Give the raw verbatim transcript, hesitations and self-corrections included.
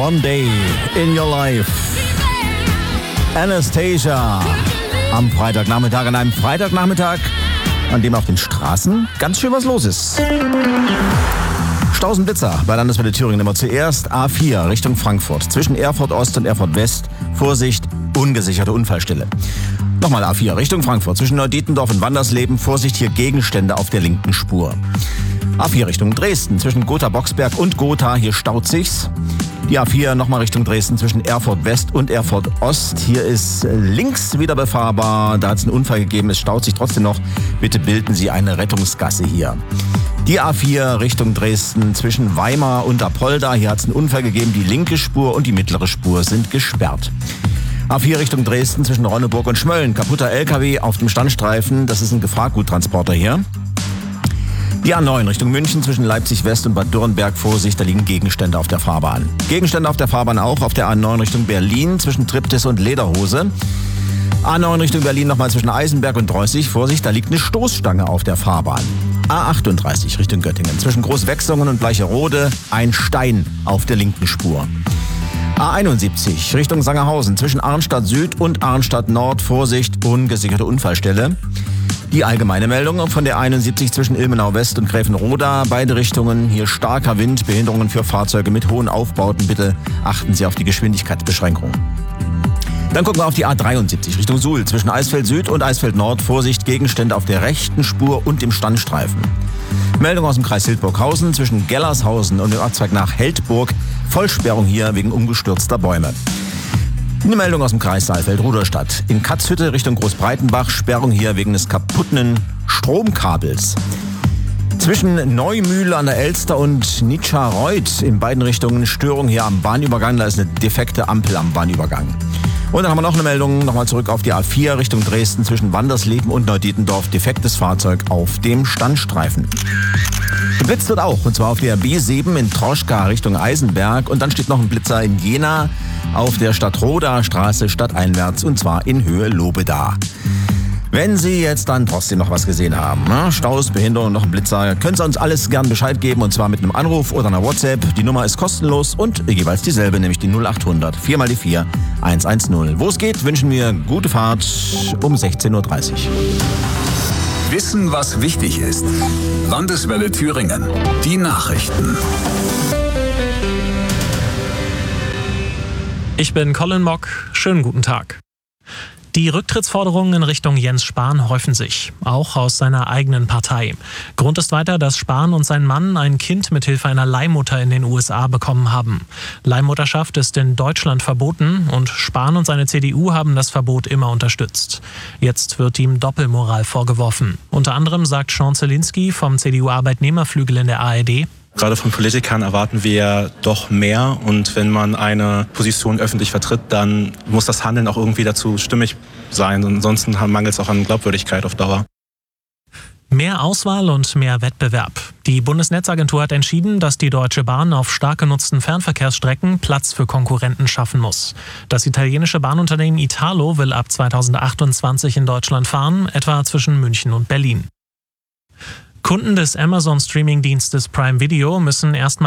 One Day in Your Life. Anastasia. Am Freitagnachmittag, an einem Freitagnachmittag, an dem auf den Straßen ganz schön was los ist. Staus und Blitzer bei Landeswelle Thüringen immer zuerst A vier Richtung Frankfurt. Zwischen Erfurt Ost und Erfurt West. Vorsicht, ungesicherte Unfallstelle. Nochmal A vier Richtung Frankfurt. Zwischen Neudietendorf und Wandersleben. Vorsicht, hier Gegenstände auf der linken Spur. A vier Richtung Dresden. Zwischen Gotha-Boxberg und Gotha. Hier staut sich's. Die A vier nochmal Richtung Dresden zwischen Erfurt West und Erfurt Ost. Hier ist links wieder befahrbar. Da hat es einen Unfall gegeben. Es staut sich trotzdem noch. Bitte bilden Sie eine Rettungsgasse hier. Die A vier Richtung Dresden zwischen Weimar und Apolda. Hier hat es einen Unfall gegeben. Die linke Spur und die mittlere Spur sind gesperrt. A vier Richtung Dresden zwischen Ronneburg und Schmölln. Kaputter L K W auf dem Standstreifen. Das ist ein Gefahrguttransporter hier. Die A neun Richtung München zwischen Leipzig West und Bad Dürrenberg. Vorsicht, da liegen Gegenstände auf der Fahrbahn. Gegenstände auf der Fahrbahn auch auf der A neun Richtung Berlin zwischen Triptis und Lederhose. A neun Richtung Berlin nochmal zwischen Eisenberg und Dreußig. Vorsicht, da liegt eine Stoßstange auf der Fahrbahn. A achtunddreißig Richtung Göttingen zwischen Großwechsungen und Bleicherode. Ein Stein auf der linken Spur. A einundsiebzig Richtung Sangerhausen zwischen Arnstadt Süd und Arnstadt Nord. Vorsicht, ungesicherte Unfallstelle. Die allgemeine Meldung von der einundsiebzig zwischen Ilmenau West und Gräfenroda. Beide Richtungen, hier starker Wind, Behinderungen für Fahrzeuge mit hohen Aufbauten. Bitte achten Sie auf die Geschwindigkeitsbeschränkung. Dann gucken wir auf die A dreiundsiebzig Richtung Suhl zwischen Eisfeld Süd und Eisfeld Nord. Vorsicht, Gegenstände auf der rechten Spur und im Standstreifen. Meldung aus dem Kreis Hildburghausen zwischen Gellershausen und dem Ortszweig nach Heldburg. Vollsperrung hier wegen umgestürzter Bäume. Eine Meldung aus dem Kreis Saalfeld-Rudolstadt. In Katzhütte Richtung Großbreitenbach. Sperrung hier wegen des kaputten Stromkabels. Zwischen Neumühle an der Elster und Nitscherreuth in beiden Richtungen Störung hier am Bahnübergang. Da ist eine defekte Ampel am Bahnübergang. Und dann haben wir noch eine Meldung, nochmal zurück auf die A vier Richtung Dresden zwischen Wandersleben und Neudietendorf. Defektes Fahrzeug auf dem Standstreifen. Geblitzt wird auch, und zwar auf der B sieben in Troschka Richtung Eisenberg. Und dann steht noch ein Blitzer in Jena auf der Stadtroda Straße stadteinwärts, und zwar in Höhe Lobeda. Wenn Sie jetzt dann trotzdem noch was gesehen haben, ne? Staus, Behinderung, noch ein Blitzer, können Sie uns alles gern Bescheid geben, und zwar mit einem Anruf oder einer WhatsApp. Die Nummer ist kostenlos und jeweils dieselbe, nämlich die null achthundert vier mal die vier eins eins null. Wo es geht, wünschen wir gute Fahrt um sechzehn Uhr dreißig. Wissen, was wichtig ist. Landeswelle Thüringen. Die Nachrichten. Ich bin Colin Mock. Schönen guten Tag. Die Rücktrittsforderungen in Richtung Jens Spahn häufen sich, auch aus seiner eigenen Partei. Grund ist weiter, dass Spahn und sein Mann ein Kind mithilfe einer Leihmutter in den U S A bekommen haben. Leihmutterschaft ist in Deutschland verboten und Spahn und seine C D U haben das Verbot immer unterstützt. Jetzt wird ihm Doppelmoral vorgeworfen. Unter anderem sagt Sean Zielinski vom C D U-Arbeitnehmerflügel in der A R D: Gerade von Politikern erwarten wir doch mehr, und wenn man eine Position öffentlich vertritt, dann muss das Handeln auch irgendwie dazu stimmig sein. Ansonsten mangelt es auch an Glaubwürdigkeit auf Dauer. Mehr Auswahl und mehr Wettbewerb. Die Bundesnetzagentur hat entschieden, dass die Deutsche Bahn auf stark genutzten Fernverkehrsstrecken Platz für Konkurrenten schaffen muss. Das italienische Bahnunternehmen Italo will ab zweitausendachtundzwanzig in Deutschland fahren, etwa zwischen München und Berlin. Kunden des Amazon-Streaming-Dienstes Prime Video müssen erstmal